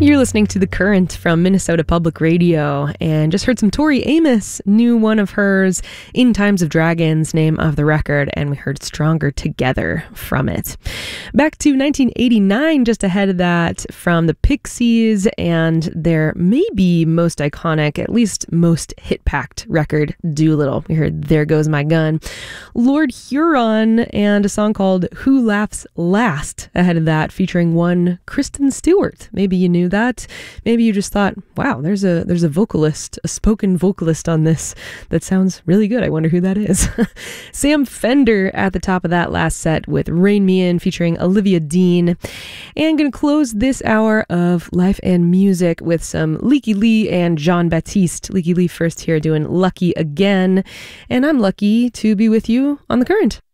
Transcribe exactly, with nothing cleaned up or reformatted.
You're listening to The Current from Minnesota Public Radio, and just heard some Tori Amos, new one of hers, In Times of Dragons, name of the record, and we heard Stronger Together from it. Back to nineteen eighty-nine, just ahead of that, from the Pixies and their maybe most iconic, at least most hit-packed record, Doolittle. We heard There Goes My Gun. Lord Huron and a song called Who Laughs Last ahead of that, featuring one Kristen Stewart. Maybe you knew that. Maybe you just thought, wow, there's a there's a vocalist, a spoken vocalist on this that sounds really good. I wonder who that is. Sam Fender at the top of that last set with Rain Me In featuring Olivia Dean. And going to close this hour of Life and Music with some Leaky Lee and Jean Baptiste. Leaky Lee first here doing Lucky Again. And I'm lucky to be with you on The Current.